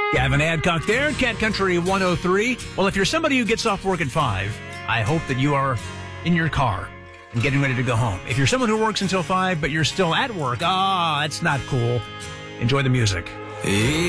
Gavin Adcock there, Cat Country 103. Well, if you're somebody who gets off work at 5, I hope that you are in your car and getting ready to go home. If you're someone who works until 5, but you're still at work, it's not cool. Enjoy the music.